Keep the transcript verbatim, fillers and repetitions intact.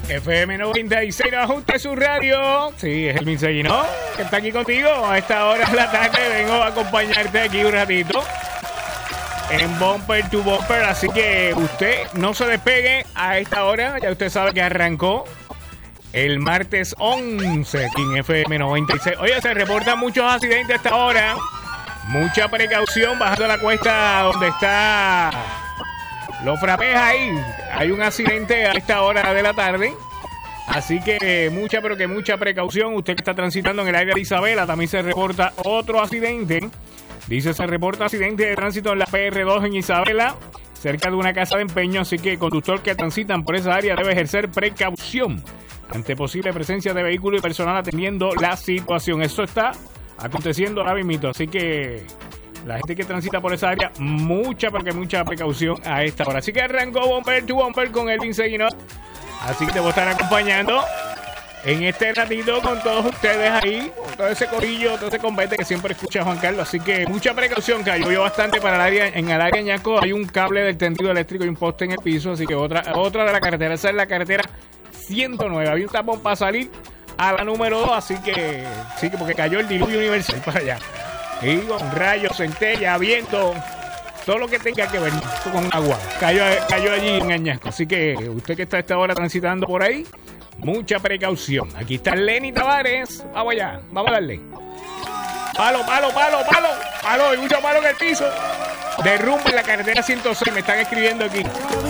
F M noventa y seis, no ajuste su radio. Sí, es el Minsellino que está aquí contigo a esta hora de la tarde. Vengo a acompañarte aquí un ratito en Bumper to Bumper, así que usted no se despegue a esta hora. Ya usted sabe que arrancó el martes once aquí en F M noventa y seis. Oye, se reportan muchos accidentes a esta hora. Mucha precaución bajando la cuesta donde está Los Frappés ahí. Hay un accidente a esta hora de la tarde. Así que mucha, pero que mucha precaución. Usted que está transitando en el área de Isabela, también se reporta otro accidente. Dice, se reporta accidente de tránsito en la P R dos en Isabela, cerca de una casa de empeño. Así que el conductor que transitan por esa área debe ejercer precaución ante posible presencia de vehículo y personal atendiendo la situación. Eso está aconteciendo ahora mismo. Así que la gente que transita por esa área, mucha, porque mucha precaución a esta hora. Así que arrancó Bumper to Bumper con el Minsellino. Así que te voy a estar acompañando en este ratito con todos ustedes ahí, con todo ese corillo, todo ese convite que siempre escucha Juan Carlos. Así que mucha precaución, que llovió bastante para el área. En el área de Ñasco hay un cable del tendido eléctrico y un poste en el piso. Así que otra, otra de la carretera, esa es la carretera ciento nueve. Había un tapón para salir a la número dos, así que sí, porque cayó el diluvio universal para allá. Y con rayos, centella, viento, todo lo que tenga que ver con agua, cayó, cayó allí en Añasco. Así que usted que está a esta hora transitando por ahí, mucha precaución. Aquí está Lenny Tavares. Vamos allá, vamos a darle. Palo, palo, palo, palo, palo, hay mucho palo en el piso. Derrumbe en la carretera ciento seis, me están escribiendo aquí.